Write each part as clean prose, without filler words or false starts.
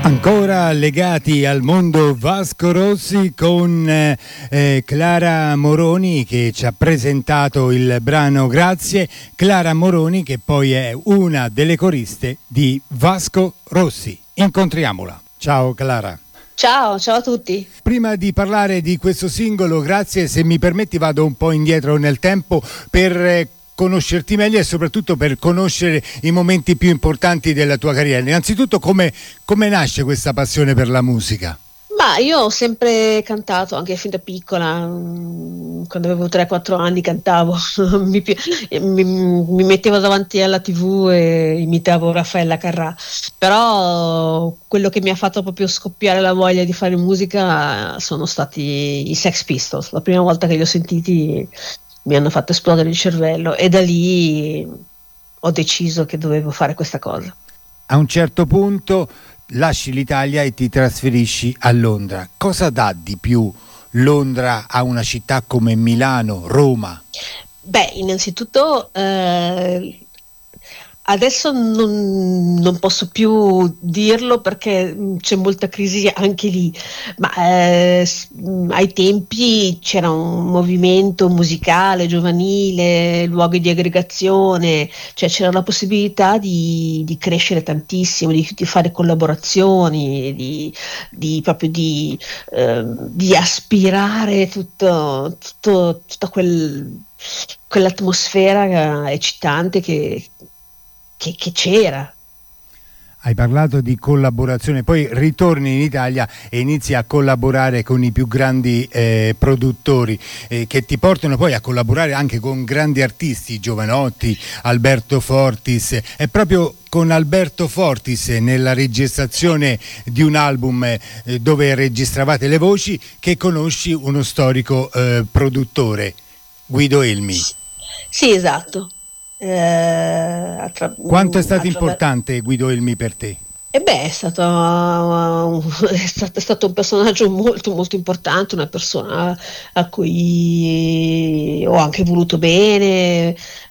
Ancora legati al mondo Vasco Rossi con Clara Moroni che ci ha presentato il brano Grazie. Clara Moroni che poi è una delle coriste di Vasco Rossi. Incontriamola. Ciao Clara. Ciao a tutti. Prima di parlare di questo singolo, Grazie, se mi permetti vado un po' indietro nel tempo per conoscerti meglio e soprattutto per conoscere i momenti più importanti della tua carriera. Innanzitutto come nasce questa passione per la musica? Ma io ho sempre cantato, anche fin da piccola, quando avevo 3-4 anni cantavo, mi mettevo davanti alla TV e imitavo Raffaella Carrà, però quello che mi ha fatto proprio scoppiare la voglia di fare musica sono stati i Sex Pistols. La prima volta che li ho sentiti mi hanno fatto esplodere il cervello e da lì ho deciso che dovevo fare questa cosa. A un certo punto lasci l'Italia e ti trasferisci a Londra. Cosa dà di più Londra a una città come Milano, Roma? Beh, innanzitutto adesso non posso più dirlo perché c'è molta crisi anche lì, ma ai tempi c'era un movimento musicale, giovanile, luoghi di aggregazione, cioè c'era la possibilità di crescere tantissimo, di fare collaborazioni, proprio di aspirare tutta quell'atmosfera eccitante che c'era. Hai parlato di collaborazione, poi ritorni in Italia e inizi a collaborare con i più grandi produttori che ti portano poi a collaborare anche con grandi artisti, Jovanotti, Alberto Fortis. È proprio con Alberto Fortis nella registrazione di un album dove registravate le voci che conosci uno storico produttore, Guido Elmi. Sì, esatto. Quanto è stato importante Guido Elmi per te? È stato un personaggio molto molto importante, una persona a cui ho anche voluto bene,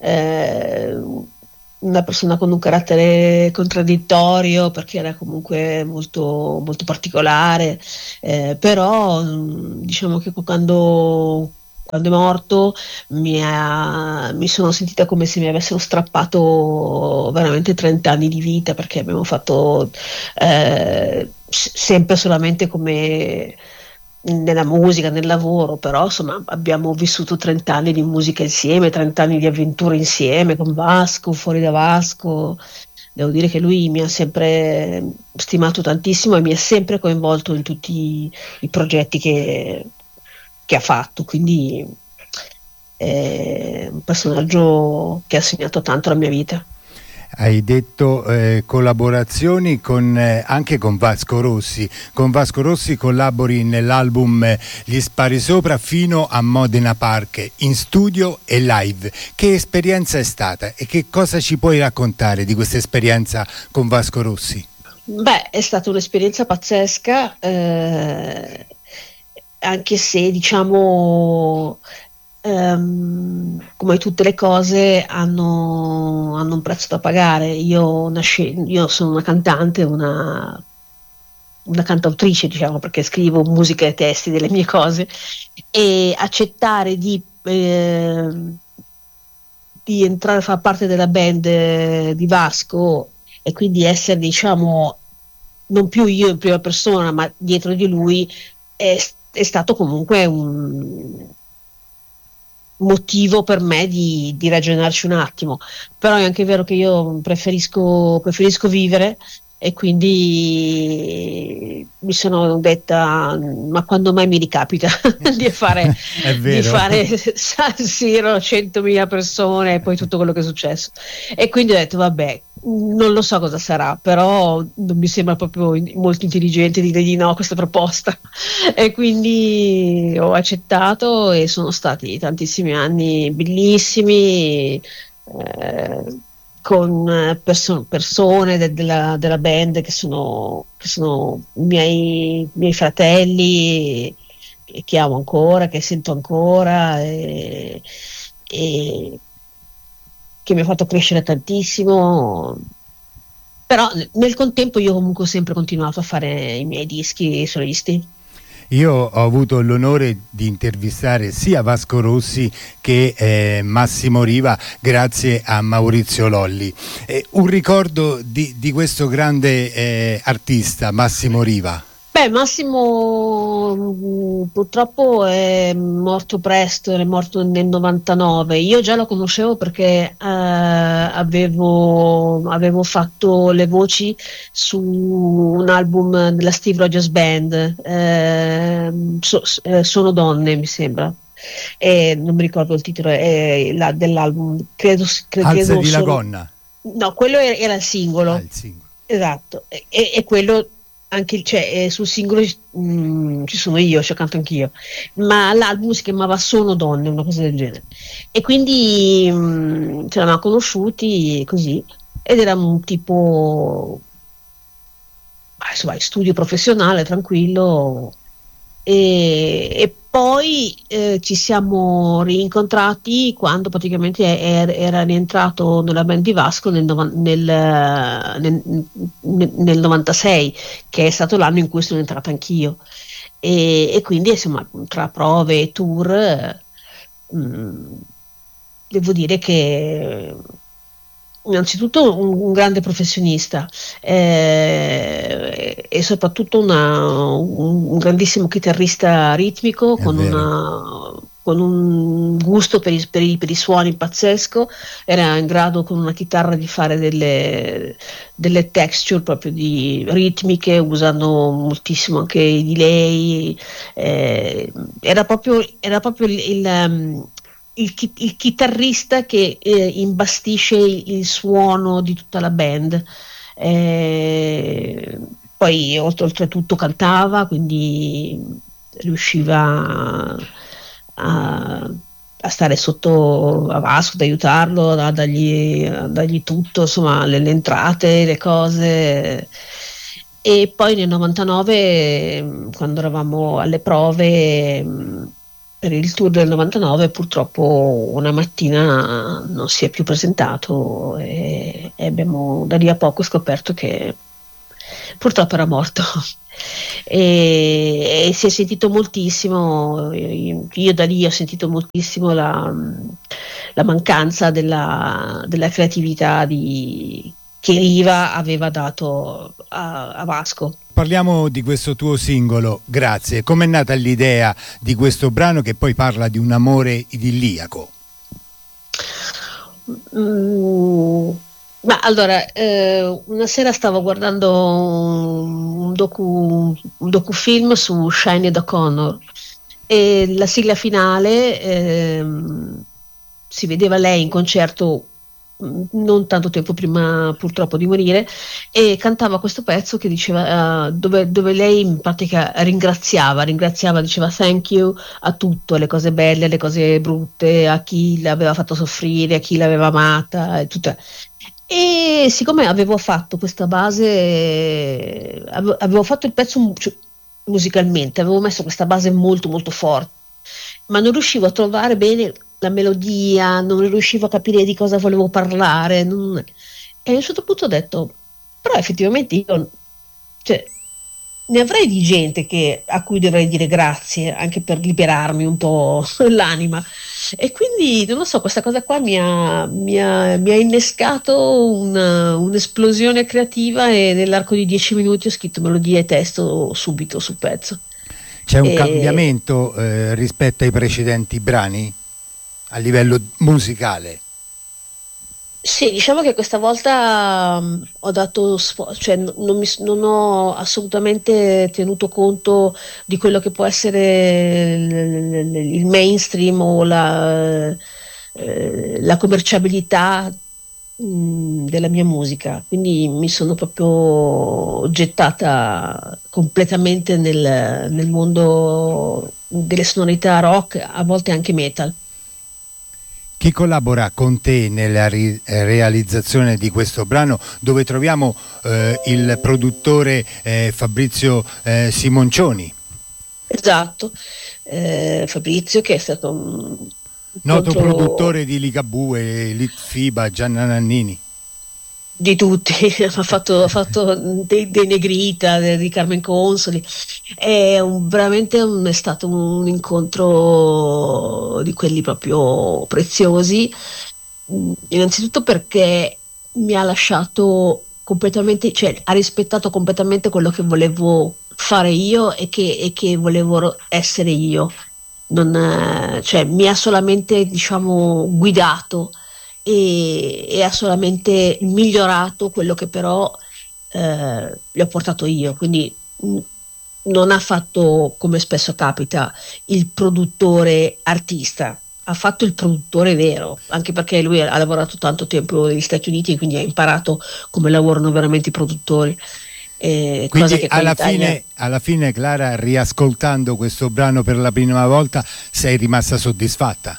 una persona con un carattere contraddittorio perché era comunque molto, molto particolare, però diciamo che quando è morto mi sono sentita come se mi avessero strappato veramente 30 anni di vita, perché abbiamo fatto sempre solamente come nella musica, nel lavoro, però insomma abbiamo vissuto 30 anni di musica insieme, 30 anni di avventure insieme con Vasco, fuori da Vasco. Devo dire che lui mi ha sempre stimato tantissimo e mi ha sempre coinvolto in tutti i progetti che ha fatto, quindi è un personaggio che ha segnato tanto la mia vita. Hai detto collaborazioni anche con Vasco Rossi. Con Vasco Rossi collabori nell'album Gli spari sopra fino a Modena Park, in studio e live. Che esperienza è stata e che cosa ci puoi raccontare di questa esperienza con Vasco Rossi? Beh, è stata un'esperienza pazzesca, anche se diciamo come tutte le cose hanno un prezzo da pagare. Io sono una cantante, una cantautrice, diciamo, perché scrivo musica e testi delle mie cose, e accettare di entrare a far parte della band di Vasco e quindi essere, diciamo, non più io in prima persona ma dietro di lui, è stato comunque un motivo per me di ragionarci un attimo. Però è anche vero che io preferisco vivere, e quindi mi sono detta: ma quando mai mi ricapita di fare San Siro, 100.000 persone e poi tutto quello che è successo? E quindi ho detto: vabbè, non lo so cosa sarà, però non mi sembra proprio molto intelligente dire di no a questa proposta. E quindi ho accettato e sono stati tantissimi anni bellissimi, con persone della band che sono miei fratelli, che amo ancora, che sento ancora, e che mi ha fatto crescere tantissimo. Però nel contempo io comunque ho sempre continuato a fare i miei dischi solisti. Io ho avuto l'onore di intervistare sia Vasco Rossi che Massimo Riva grazie a Maurizio Lolli. Un ricordo di questo grande artista, Massimo Riva. Beh, Massimo purtroppo è morto presto, è morto nel 99. Io già lo conoscevo perché avevo fatto le voci su un album della Steve Rogers Band, Sono donne, mi sembra. Non mi ricordo il titolo dell'album, credo Alzati la solo. gonna. No, quello era il singolo. Il singolo. Esatto, e quello anche, cioè, sul singolo ci sono io, ci canto anch'io, ma l'album si chiamava Sono donne, una cosa del genere. E quindi ci eravamo conosciuti così, ed era un tipo, insomma, in studio professionale, tranquillo. E poi ci siamo rincontrati quando praticamente era rientrato nella band di Vasco nel 96, che è stato l'anno in cui sono entrata anch'io. E quindi insomma, tra prove e tour, mh, devo dire che innanzitutto un grande professionista, e soprattutto un grandissimo chitarrista ritmico È vero. con un gusto per i suoni pazzesco. Era in grado con una chitarra di fare delle texture proprio ritmiche, usando moltissimo anche i delay. Era proprio il chitarrista che imbastisce il suono di tutta la band. Eh, Poi oltretutto cantava, quindi riusciva a stare sotto a Vasco, ad aiutarlo, a dargli tutto, insomma, le entrate, le cose. E poi nel 99, quando eravamo alle prove, per il tour del 99, purtroppo una mattina non si è più presentato, e abbiamo da lì a poco scoperto che purtroppo era morto. E si è sentito moltissimo, io da lì ho sentito moltissimo la mancanza della creatività che Riva aveva dato a Vasco. Parliamo di questo tuo singolo, Grazie. Com'è nata l'idea di questo brano che poi parla di un amore idilliaco? Mm, ma allora, una sera stavo guardando un docufilm su Sinead O'Connor, e la sigla finale, si vedeva lei in concerto non tanto tempo prima purtroppo di morire, e cantava questo pezzo che diceva, dove lei in pratica ringraziava, diceva thank you a tutto, alle cose belle, alle cose brutte, a chi l'aveva fatto soffrire, a chi l'aveva amata, e tutto. E siccome avevo fatto questa base, avevo fatto il pezzo musicalmente, avevo messo questa base molto molto forte, ma non riuscivo a trovare bene la melodia, non riuscivo a capire di cosa volevo parlare. E a un certo punto ho detto, però effettivamente io, cioè, ne avrei di gente a cui dovrei dire grazie, anche per liberarmi un po' l'anima. E quindi, non lo so, questa cosa qua mi ha innescato un'esplosione creativa, e nell'arco di 10 minuti ho scritto melodia e testo subito sul pezzo. C'è un E, cambiamento rispetto ai precedenti brani a livello musicale? Sì, diciamo che questa volta ho dato, cioè non ho assolutamente tenuto conto di quello che può essere il mainstream o la commerciabilità della mia musica, quindi mi sono proprio gettata completamente nel mondo delle sonorità rock, a volte anche metal. Chi collabora con te nella realizzazione di questo brano, dove troviamo il produttore Fabrizio Simoncioni, Esatto, Fabrizio, che è stato noto incontro. produttore di Ligabue, Litfiba, Gianna Nannini? Di tutti, ha fatto dei Negrita, di Carmen Consoli, è stato un incontro di quelli proprio preziosi. Innanzitutto perché mi ha lasciato completamente, cioè ha rispettato completamente quello che volevo fare io e che volevo essere io. Cioè, mi ha solamente, diciamo, guidato e ha solamente migliorato quello che però gli ho portato io. Quindi non ha fatto, come spesso capita, il produttore artista, ha fatto il produttore vero, anche perché lui ha lavorato tanto tempo negli Stati Uniti e quindi ha imparato come lavorano veramente i produttori. Cosa Quindi che qua in Italia. alla fine, Clara, riascoltando questo brano per la prima volta, sei rimasta soddisfatta?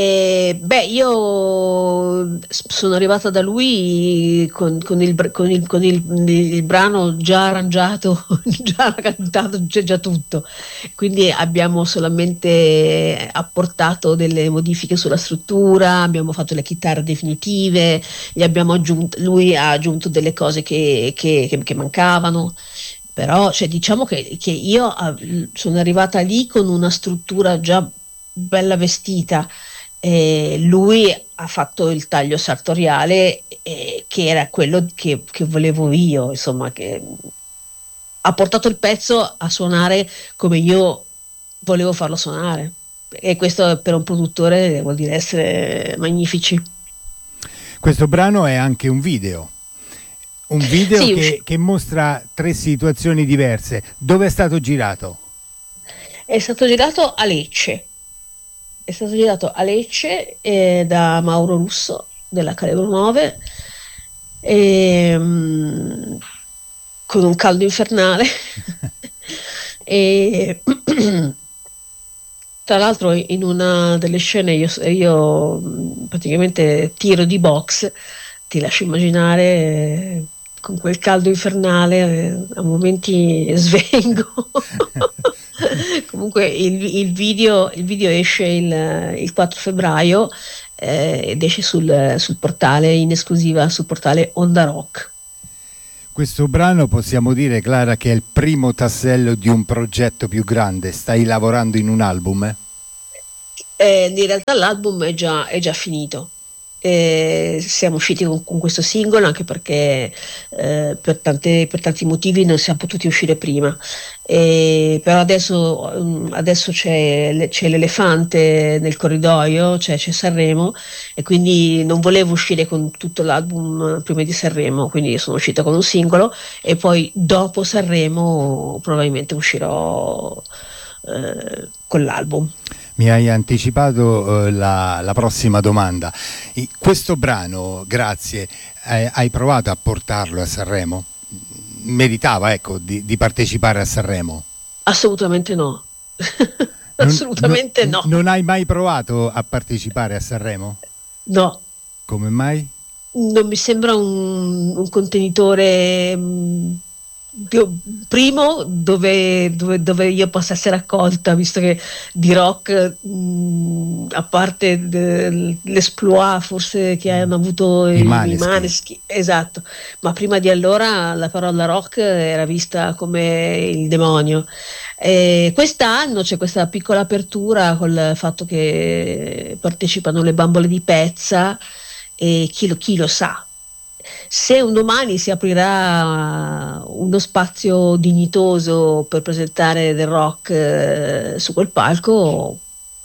Io sono arrivata da lui con il brano già arrangiato, già cantato, c'è già tutto. Quindi abbiamo solamente apportato delle modifiche sulla struttura, abbiamo fatto le chitarre definitive, lui ha aggiunto delle cose che mancavano. Però cioè, diciamo che io sono arrivata lì con una struttura già bella vestita. Lui ha fatto il taglio sartoriale, che era quello che volevo io, insomma, che ha portato il pezzo a suonare come io volevo farlo suonare. E questo per un produttore vuol dire essere magnifici. Questo brano è anche un video. Un video Sì, che mostra tre situazioni diverse. Dove è stato girato? è stato girato a Lecce. È stato girato a Lecce da Mauro Russo della Calibro 9, con un caldo infernale. e tra l'altro in una delle scene io praticamente tiro di box, ti lascio immaginare, con quel caldo infernale, a momenti svengo. Comunque il video esce il 4 febbraio, ed esce sul portale, in esclusiva sul portale Onda Rock. Questo brano possiamo dire, Clara, che è il primo tassello di un progetto più grande. Stai lavorando in un album? In realtà l'album è già finito. Siamo usciti con questo singolo anche perché per tanti motivi non siamo potuti uscire prima. Però adesso c'è l'elefante nel corridoio, c'è Sanremo, e quindi non volevo uscire con tutto l'album prima di Sanremo, quindi sono uscita con un singolo e poi dopo Sanremo probabilmente uscirò con l'album. Mi hai anticipato la prossima domanda. Questo brano, grazie, hai provato a portarlo a Sanremo? Meritava, ecco, di partecipare a Sanremo? Assolutamente no. Assolutamente no. Non hai mai provato a partecipare a Sanremo? No. Come mai? Non mi sembra un contenitore, primo dove io possa essere accolta, visto che di rock, a parte l'esploit forse che hanno avuto i Maneskin, esatto, ma prima di allora la parola rock era vista come il demonio. Quest'anno c'è questa piccola apertura col fatto che partecipano le Bambole di Pezza, e chi lo sa, se un domani si aprirà uno spazio dignitoso per presentare del rock su quel palco,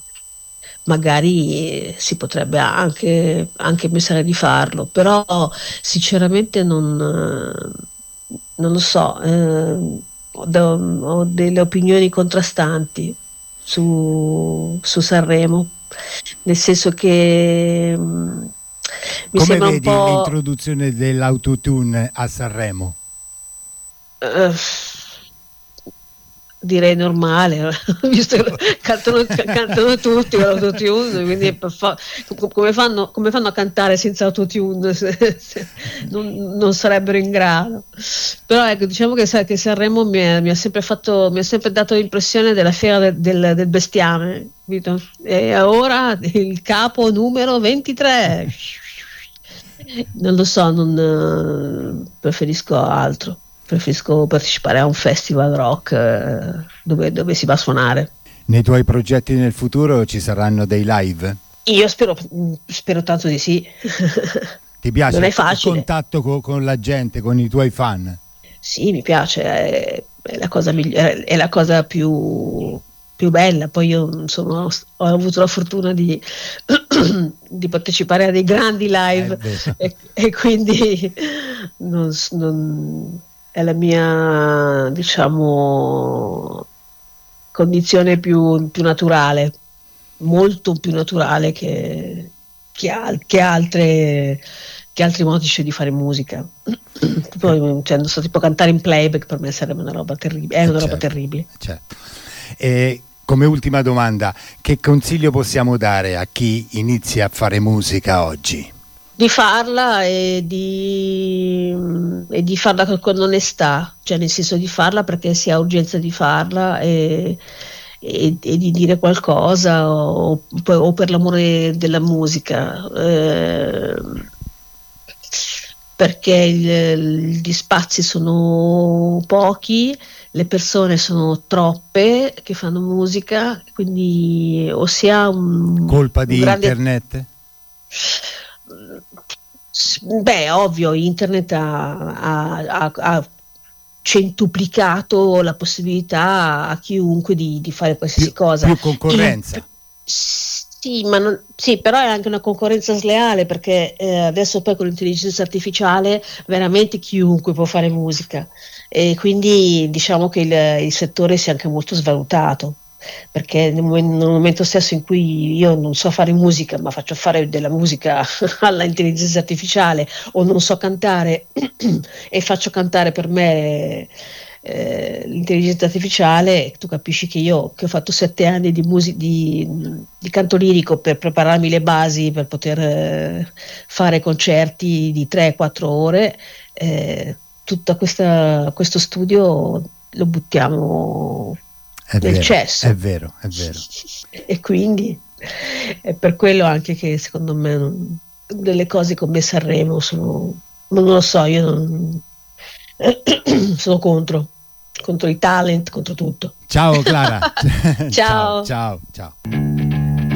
magari si potrebbe anche pensare di farlo, però sinceramente non lo so, ho delle opinioni contrastanti su Sanremo, nel senso che mi come sembra vedi un po'. L'introduzione dell'autotune a Sanremo? Direi normale, visto che cantano tutti con l'autotune, quindi come fanno a cantare senza autotune? Non sarebbero in grado. Però ecco, diciamo che Sanremo mi ha sempre dato l'impressione della fiera del bestiame, capito? E ora il capo numero 23. Non lo so, preferisco altro. Preferisco partecipare a un festival rock dove si va a suonare. Nei tuoi progetti nel futuro ci saranno dei live? Io spero tanto di sì. Ti piace Non è il facile. contatto con la gente, con i tuoi fan? Sì, mi piace, è la cosa è la cosa più bella. Poi io ho avuto la fortuna di partecipare a dei grandi È live vero. e quindi è la mia, diciamo, condizione più naturale, molto più naturale che altri modi di fare musica. Poi, cioè, non so, tipo cantare in playback per me sarebbe una roba terribile, è una roba Certo, terribile. certo. E come ultima domanda, che consiglio possiamo dare a chi inizia a fare musica oggi? Di farla e di farla con onestà, cioè nel senso di farla perché si ha urgenza di farla e di dire qualcosa o per l'amore della musica. Perché gli spazi sono pochi, le persone sono troppe che fanno musica, quindi o si ha Colpa un di grande... internet? Beh, ovvio, internet ha centuplicato la possibilità a chiunque di fare Più, qualsiasi cosa. più concorrenza? Sì, sì, però è anche una concorrenza sleale perché adesso poi con l'intelligenza artificiale veramente chiunque può fare musica e quindi diciamo che il settore si è anche molto svalutato perché nel momento stesso in cui io non so fare musica ma faccio fare della musica alla intelligenza artificiale o non so cantare e faccio cantare per me l'intelligenza artificiale, tu capisci che io che ho fatto 7 anni di canto lirico per prepararmi le basi per poter fare concerti di 3-4 ore, tutto questo studio lo buttiamo È nel vero, è cesso. vero, è vero. E quindi è per quello anche che secondo me delle cose come Sanremo non lo so, io sono contro i talent, contro tutto. Ciao Clara, ciao, Ciao. ciao, ciao.